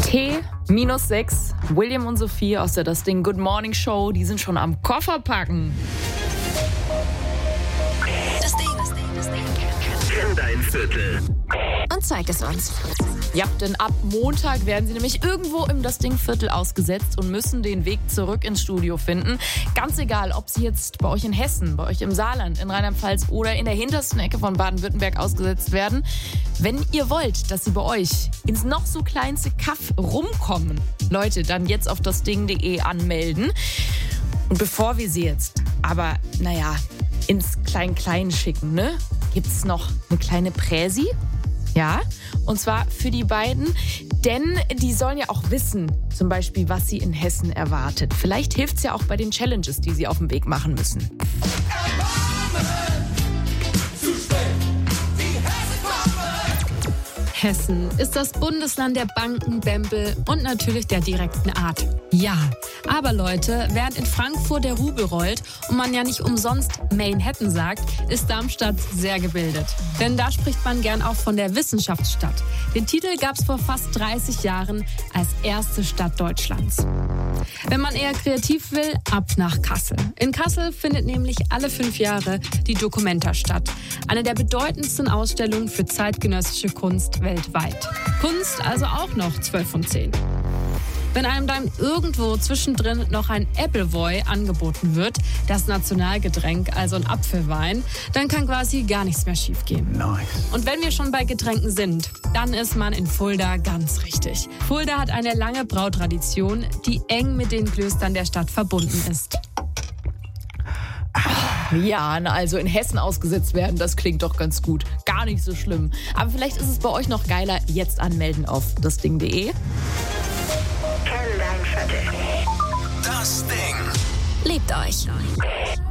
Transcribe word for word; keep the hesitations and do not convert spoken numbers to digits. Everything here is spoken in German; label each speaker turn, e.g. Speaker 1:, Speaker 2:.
Speaker 1: T minus sechs. William und Sophie aus der Das Ding Good Morning Show, die sind schon am Koffer packen.
Speaker 2: Das Ding, das Ding, das Ding.
Speaker 3: Kenn dein Viertel.
Speaker 2: Und zeig es uns.
Speaker 1: Ja, denn ab Montag werden sie nämlich irgendwo im Das Ding-Viertel ausgesetzt und müssen den Weg zurück ins Studio finden. Ganz egal, ob sie jetzt bei euch in Hessen, bei euch im Saarland, in Rheinland-Pfalz oder in der hintersten Ecke von Baden-Württemberg ausgesetzt werden. Wenn ihr wollt, dass sie bei euch ins noch so kleinste Kaff rumkommen, Leute, dann jetzt auf dasding punkt de anmelden. Und bevor wir sie jetzt, aber naja, ins Klein-Klein schicken, ne, gibt's noch eine kleine Präsi. Ja, und zwar für die beiden, denn die sollen ja auch wissen, zum Beispiel, was sie in Hessen erwartet. Vielleicht hilft es ja auch bei den Challenges, die sie auf dem Weg machen müssen.
Speaker 4: Hessen ist das Bundesland der Banken, Bämpel und natürlich der direkten Art. Ja, aber Leute, während in Frankfurt der Rubel rollt und man ja nicht umsonst Manhattan sagt, ist Darmstadt sehr gebildet. Denn da spricht man gern auch von der Wissenschaftsstadt. Den Titel gab es vor fast dreißig Jahren als erste Stadt Deutschlands. Wenn man eher kreativ will, ab nach Kassel. In Kassel findet nämlich alle fünf Jahre die Documenta statt. Eine der bedeutendsten Ausstellungen für zeitgenössische Kunst weltweit. Kunst also auch noch zwölf von zehn. Wenn einem dann irgendwo zwischendrin noch ein Appleboy angeboten wird, das Nationalgetränk, also ein Apfelwein, dann kann quasi gar nichts mehr schiefgehen.
Speaker 3: Nice.
Speaker 4: Und wenn wir schon bei Getränken sind, dann ist man in Fulda ganz richtig. Fulda hat eine lange Brautradition, die eng mit den Klöstern der Stadt verbunden ist.
Speaker 1: Ja, na, also in Hessen ausgesetzt werden, das klingt doch ganz gut. Gar nicht so schlimm. Aber vielleicht ist es bei euch noch geiler. Jetzt anmelden auf dasding punkt de.
Speaker 3: Kenn dein Viertel. Das Ding.
Speaker 2: Liebt euch.